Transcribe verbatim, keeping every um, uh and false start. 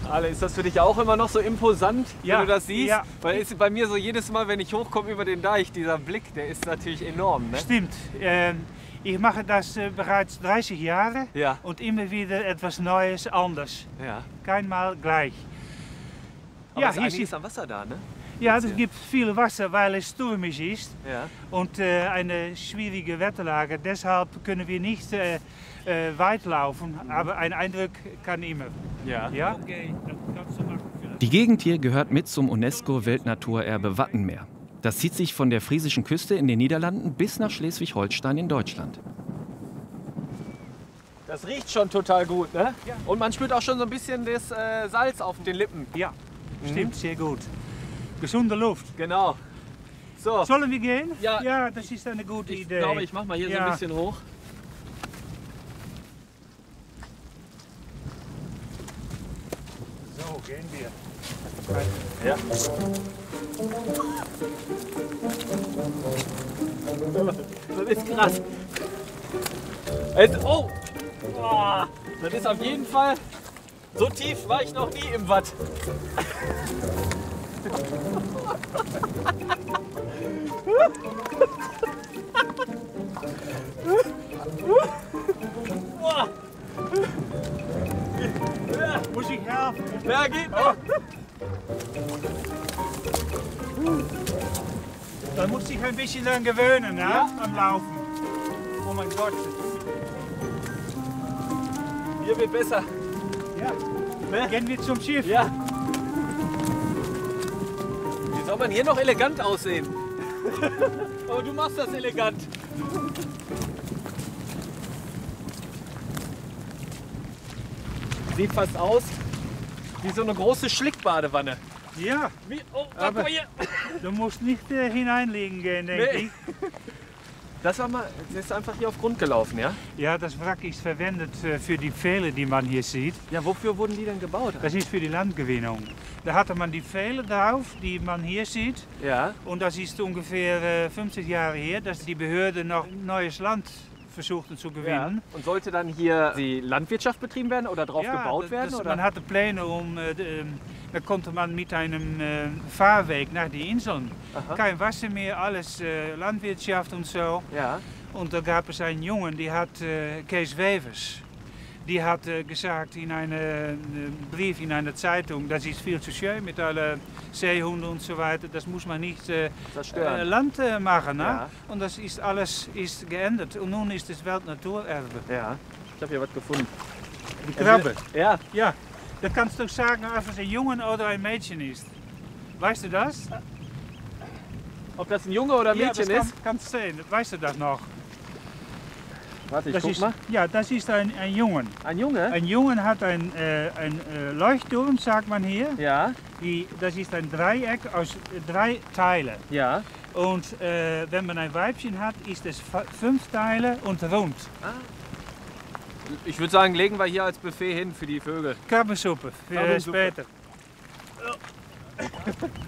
Ale, ist das für dich auch immer noch so imposant, Ja, wenn du das siehst? ja. Weil ist bei mir so jedes Mal, wenn ich hochkomme über den Deich, dieser Blick, der ist natürlich enorm. Ne? Stimmt. Ähm, ich mache das äh, bereits dreißig Jahre Ja. und immer wieder etwas Neues, anders. Ja. Keinmal gleich. Aber Ja, es ist hier einiges sieht- am Wasser da, ne? Ja, es gibt viel Wasser, weil es stürmisch ist Ja. und äh, eine schwierige Wetterlage. Deshalb können wir nicht äh, äh, weit laufen, aber ein Eindruck kann immer. Ja. Ja? Okay, das kannst du machen. Die Gegend hier gehört mit zum UNESCO-Weltnaturerbe Wattenmeer. Das zieht sich von der friesischen Küste in den Niederlanden bis nach Schleswig-Holstein in Deutschland. Das riecht schon total gut, ne? Ja. Und man spürt auch schon so ein bisschen das äh, Salz auf den Lippen. Ja, stimmt, sehr gut. Gesunde Luft. Genau. So, Sollen wir gehen? Ja. Ja, das ist eine gute ich Idee. glaube, ich mache mal hier so Ja. ein bisschen hoch. So, gehen wir. Ja. Das ist krass. Jetzt, oh! Boah, das ist auf jeden Fall, so tief war ich noch nie im Watt. Boah. Ja, Muss ich helfen? ja, geht noch. Da muss ich ein bisschen dran gewöhnen, ne? Ja. Am Laufen. Oh mein Gott. Hier wird besser. Ja. Ne? Gehen wir zum Schiff. Ja. Wie soll man hier noch elegant aussehen? Aber du machst das elegant. Sieht fast aus wie so eine große Schlickbadewanne. Ja, Wie, oh, Aber- aber hier. du musst nicht äh, hineinlegen gehen, denke Nee. ich. Das war mal, das ist einfach hier auf Grund gelaufen, ja? Ja, das Wrack ist verwendet äh, für die Pfähle, die man hier sieht. Ja, wofür wurden die denn gebaut? Das ist für die Landgewinnung. Da hatte man die Pfähle drauf, die man hier sieht. Ja, Und das ist ungefähr äh, fünfzig Jahre her, dass die Behörde noch neues Land versuchten zu ja. gewinnen. Und sollte dann hier die Landwirtschaft betrieben werden oder drauf gebaut das, werden? das, oder? man hatte Pläne um, äh, de, ähm, da konnte man mit einem äh, Fahrweg nach die Inseln. Aha. Kein Wasser mehr, alles äh, Landwirtschaft und so. Ja, Und da gab es einen Jungen, die hat äh, Kees Wevers. Die hat äh, gesagt in einem äh, Brief in einer Zeitung, das ist viel zu schön mit allen Seehunden und so weiter. Das muss man nicht äh, zerstören. äh, Land äh, machen. Ne? Ja. Und das ist alles ist geändert. Und nun ist es Weltnaturerbe. Ja, ich habe hier was gefunden. Die Krabbe. Ja, Ja, da kannst du sagen, ob es ein Jungen oder ein Mädchen ist. Weißt du das? ob das ein Junge oder ein Mädchen ja, das ist? kann, kannst du sehen. Weißt du das noch? Warte, ich Das guck ist, mal. ja, das ist ein, ein Jungen. Ein Junge? Ein Jungen hat ein, äh, ein äh, Leuchtturm, sagt man hier. Ja, Die, das ist ein Dreieck aus äh, drei Teilen. ja. Und äh, wenn man ein Weibchen hat, ist es fa- fünf Teile und rund. Ich würde sagen, legen wir hier als Buffet hin für die Vögel. Krabbensuppe für Krabbensuppe. später.